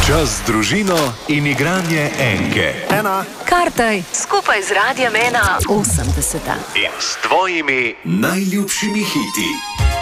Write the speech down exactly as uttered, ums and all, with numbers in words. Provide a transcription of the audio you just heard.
Čas z družino in igranje enke. Ena. Kartaj skupaj z Radiem ena osemdeseta. In s tvojimi najljubšimi hiti.